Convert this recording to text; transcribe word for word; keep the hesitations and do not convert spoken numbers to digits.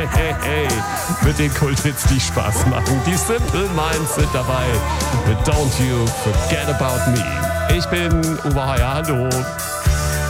hey, hey, hey. Mit den Kulthits, die Spaß machen. Die Simple Minds sind dabei. Mit Don't You Forget About Me. Ich bin Uwe Heuer, hallo.